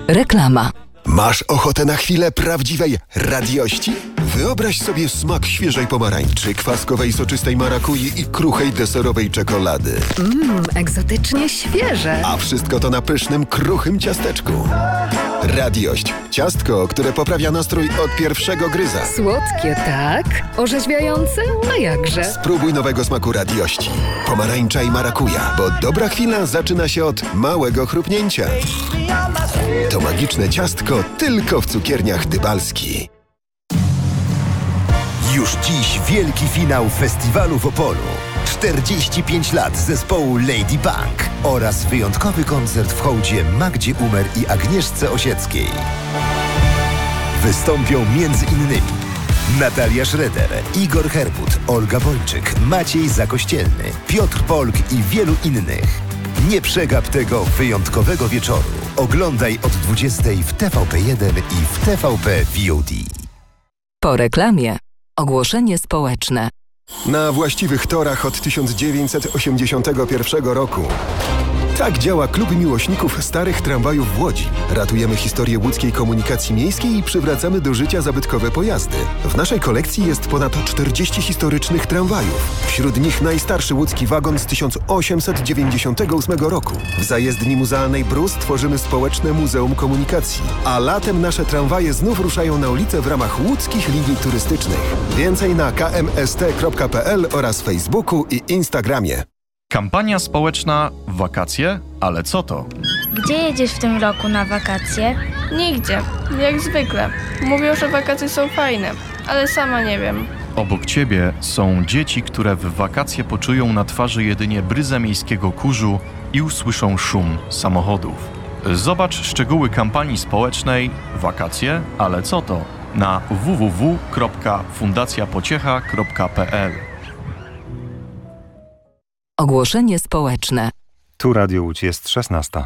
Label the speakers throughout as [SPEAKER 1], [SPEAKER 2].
[SPEAKER 1] Reklama.
[SPEAKER 2] Masz ochotę na chwilę prawdziwej radiości? Wyobraź sobie smak świeżej pomarańczy, kwaskowej soczystej marakui i kruchej deserowej czekolady.
[SPEAKER 1] Egzotycznie świeże.
[SPEAKER 2] A wszystko to na pysznym, kruchym ciasteczku. Radiość. Ciastko, które poprawia nastrój od pierwszego gryza.
[SPEAKER 1] Słodkie, tak? Orzeźwiające? A jakże?
[SPEAKER 2] Spróbuj nowego smaku radiości. Pomarańcza i marakuja, bo dobra chwila zaczyna się od małego chrupnięcia. To magiczne ciastko tylko w cukierniach Dybalski.
[SPEAKER 3] Już dziś wielki finał festiwalu w Opolu. 45 lat zespołu Lady Bank oraz wyjątkowy koncert w hołdzie Magdzie Umer i Agnieszce Osieckiej. Wystąpią m.in. Natalia Schroeder, Igor Herbut, Olga Bończyk, Maciej Zakościelny, Piotr Polk i wielu innych. Nie przegap tego wyjątkowego wieczoru. Oglądaj od 20 w TVP1 i w TVP VOD.
[SPEAKER 1] Po reklamie. Ogłoszenie społeczne.
[SPEAKER 2] Na właściwych torach od 1981 roku. Tak działa Klub Miłośników Starych Tramwajów w Łodzi. Ratujemy historię łódzkiej komunikacji miejskiej i przywracamy do życia zabytkowe pojazdy. W naszej kolekcji jest ponad 40 historycznych tramwajów. Wśród nich najstarszy łódzki wagon z 1898 roku. W zajezdni muzealnej Brus tworzymy społeczne Muzeum Komunikacji. A latem nasze tramwaje znów ruszają na ulicę w ramach łódzkich linii turystycznych. Więcej na kmst.pl oraz Facebooku i Instagramie.
[SPEAKER 4] Kampania społeczna Wakacje? Ale co to?
[SPEAKER 5] Gdzie jedziesz w tym roku na wakacje?
[SPEAKER 6] Nigdzie, jak zwykle. Mówią, że wakacje są fajne, ale sama nie wiem.
[SPEAKER 4] Obok ciebie są dzieci, które w wakacje poczują na twarzy jedynie bryzę miejskiego kurzu i usłyszą szum samochodów. Zobacz szczegóły kampanii społecznej Wakacje? Ale co to? Na www.fundacjapociecha.pl.
[SPEAKER 1] Ogłoszenie społeczne.
[SPEAKER 7] Tu Radio Łódź, jest 16.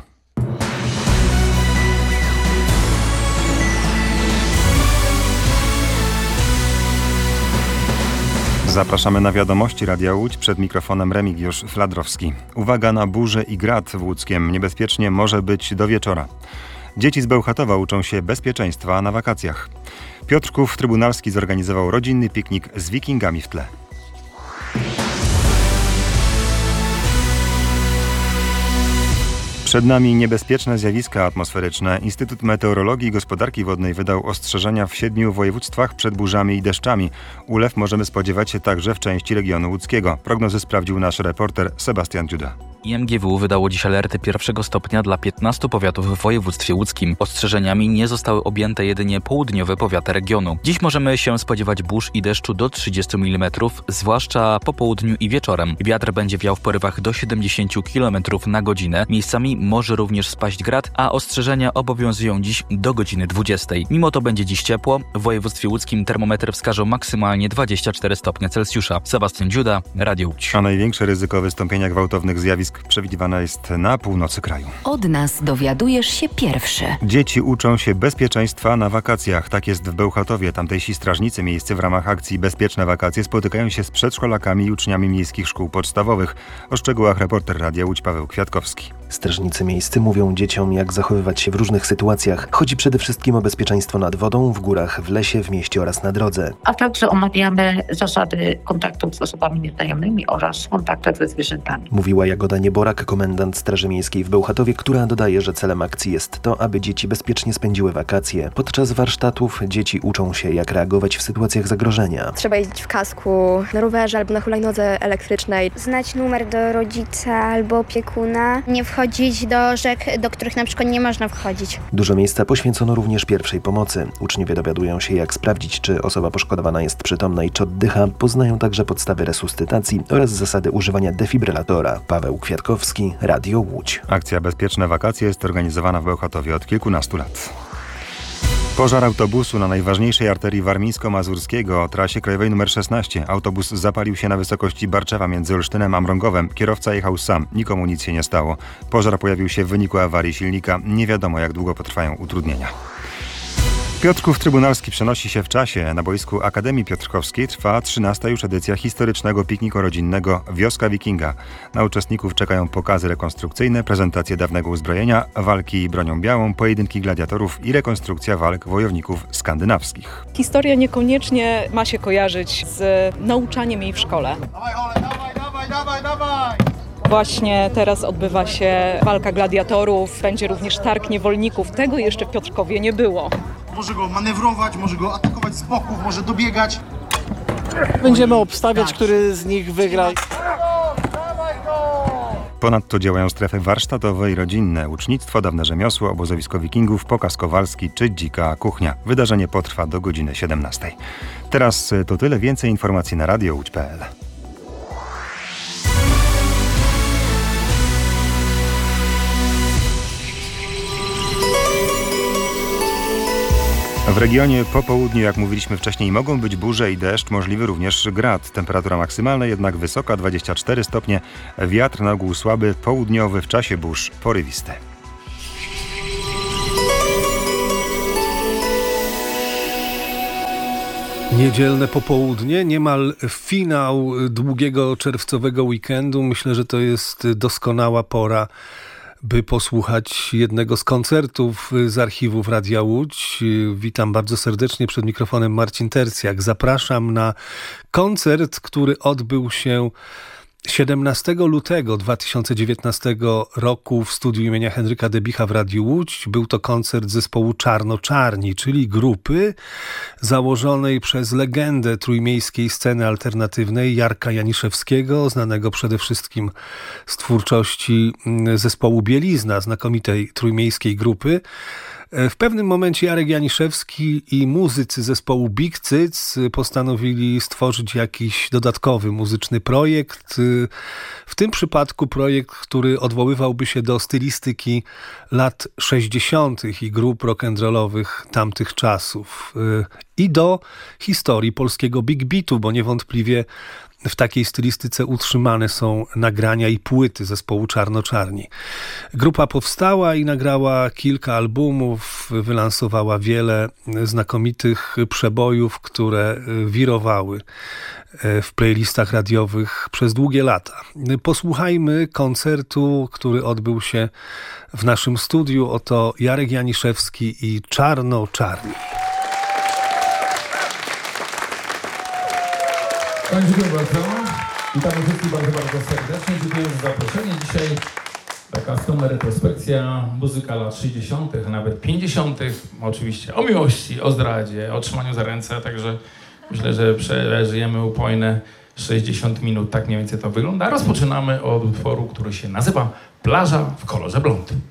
[SPEAKER 7] Zapraszamy na wiadomości Radia Łódź, przed mikrofonem Remigiusz Fladrowski. Uwaga na burzę i grad w Łódzkiem. Niebezpiecznie może być do wieczora. Dzieci z Bełchatowa uczą się bezpieczeństwa na wakacjach. Piotrków Trybunalski zorganizował rodzinny piknik z wikingami w tle. Przed nami niebezpieczne zjawiska atmosferyczne. Instytut Meteorologii i Gospodarki Wodnej wydał ostrzeżenia w 7 województwach przed burzami i deszczami. Ulew możemy spodziewać się także w części regionu łódzkiego. Prognozy sprawdził nasz reporter Sebastian Dziuda.
[SPEAKER 8] IMGW wydało dziś alerty 1. stopnia dla 15 powiatów w województwie łódzkim. Ostrzeżeniami nie zostały objęte jedynie południowe powiaty regionu. Dziś możemy się spodziewać burz i deszczu do 30 mm, zwłaszcza po południu i wieczorem. Wiatr będzie wiał w porywach do 70 km na godzinę. Miejscami może również spaść grad, a ostrzeżenia obowiązują dziś do godziny 20. Mimo to będzie dziś ciepło. W województwie łódzkim termometry wskażą maksymalnie 24 stopnie Celsjusza. Sebastian Dziuda, Radio Łódź.
[SPEAKER 7] A największe ryzyko wystąpienia gwałtownych zjawisk przewidywane jest na północy kraju.
[SPEAKER 1] Od nas dowiadujesz się pierwszy.
[SPEAKER 7] Dzieci uczą się bezpieczeństwa na wakacjach. Tak jest w Bełchatowie. Tamtejsi strażnicy miejscy w ramach akcji Bezpieczne Wakacje spotykają się z przedszkolakami i uczniami miejskich szkół podstawowych. O szczegółach reporter Radia Łódź Paweł Kwiatkowski.
[SPEAKER 9] Strażnicy miejscy mówią dzieciom, jak zachowywać się w różnych sytuacjach. Chodzi przede wszystkim o bezpieczeństwo nad wodą, w górach, w lesie, w mieście oraz na drodze.
[SPEAKER 10] A także omawiamy zasady kontaktów z osobami nieznajomymi oraz kontaktów ze zwierzętami.
[SPEAKER 9] Mówiła Jagoda Nieborak, komendant Straży Miejskiej w Bełchatowie, która dodaje, że celem akcji jest to, aby dzieci bezpiecznie spędziły wakacje. Podczas warsztatów dzieci uczą się, jak reagować w sytuacjach zagrożenia.
[SPEAKER 11] Trzeba jeździć w kasku, na rowerze albo na hulajnodze elektrycznej.
[SPEAKER 12] Znać numer do rodzica albo opiekuna. Nie wchodzić do rzek, do których na przykład nie można wchodzić.
[SPEAKER 9] Dużo miejsca poświęcono również pierwszej pomocy. Uczniowie dowiadują się, jak sprawdzić, czy osoba poszkodowana jest przytomna i czy oddycha. Poznają także podstawy resuscytacji oraz zasady używania defibrylatora. Paweł Kwiatkowski, Radio Łódź.
[SPEAKER 7] Akcja Bezpieczne Wakacje jest organizowana w Bełchatowie od kilkunastu lat. Pożar autobusu na najważniejszej arterii warmińsko-mazurskiego, trasie krajowej nr 16. Autobus zapalił się na wysokości Barczewa między Olsztynem a Mrągowem. Kierowca jechał sam, nikomu nic się nie stało. Pożar pojawił się w wyniku awarii silnika. Nie wiadomo, jak długo potrwają utrudnienia. Piotrków Trybunalski przenosi się w czasie. Na boisku Akademii Piotrkowskiej trwa 13. już edycja historycznego pikniku rodzinnego Wioska Wikinga. Na uczestników czekają pokazy rekonstrukcyjne, prezentacje dawnego uzbrojenia, walki bronią białą, pojedynki gladiatorów i rekonstrukcja walk wojowników skandynawskich.
[SPEAKER 13] Historia niekoniecznie ma się kojarzyć z nauczaniem jej w szkole. Dawaj! Właśnie teraz odbywa się walka gladiatorów, będzie również targ niewolników. Tego jeszcze w Piotrkowie nie było.
[SPEAKER 14] Może go manewrować, może go atakować z boków, może dobiegać.
[SPEAKER 15] Będziemy obstawiać, który z nich wygra.
[SPEAKER 7] Ponadto działają strefy warsztatowe i rodzinne, ucznictwo, dawne rzemiosło, obozowisko wikingów, pokaz kowalski czy dzika kuchnia. Wydarzenie potrwa do godziny 17. Teraz to tyle, więcej informacji na radiołódź.pl. W regionie po południu, jak mówiliśmy wcześniej, mogą być burze i deszcz, możliwy również grad. Temperatura maksymalna jednak wysoka, 24 stopnie. Wiatr na ogół słaby, południowy, w czasie burz porywisty.
[SPEAKER 16] Niedzielne popołudnie, niemal finał długiego czerwcowego weekendu. Myślę, że to jest doskonała pora, by posłuchać jednego z koncertów z archiwów Radia Łódź. Witam bardzo serdecznie, przed mikrofonem Marcin Tercjak. Zapraszam na koncert, który odbył się 17 lutego 2019 roku w studiu imienia Henryka Debicha w Radiu Łódź. Był to koncert zespołu Czarno-Czarni, czyli grupy założonej przez legendę trójmiejskiej sceny alternatywnej Jarka Janiszewskiego, znanego przede wszystkim z twórczości zespołu Bielizna, znakomitej trójmiejskiej grupy. W pewnym momencie Jarek Janiszewski i muzycy zespołu Big Cyc postanowili stworzyć jakiś dodatkowy muzyczny projekt. W tym przypadku projekt, który odwoływałby się do stylistyki lat 60. i grup rock'n'rollowych tamtych czasów i do historii polskiego big beatu, bo niewątpliwie w takiej stylistyce utrzymane są nagrania i płyty zespołu Czarno-Czarni. Grupa powstała i nagrała kilka albumów, wylansowała wiele znakomitych przebojów, które wirowały w playlistach radiowych przez długie lata. Posłuchajmy koncertu, który odbył się w naszym studiu. Oto Jarek Janiszewski i Czarno-Czarni.
[SPEAKER 17] Dziękuję bardzo. Witamy wszystkich bardzo, bardzo serdecznie. Dziękuję za zaproszenie. Dzisiaj taka stoma retrospekcja, muzyka lat 60., a nawet 50. Oczywiście o miłości, o zdradzie, o trzymaniu za ręce. Także myślę, że przeżyjemy upojne 60 minut. Tak mniej więcej to wygląda. Rozpoczynamy od utworu, który się nazywa Plaża w kolorze blond.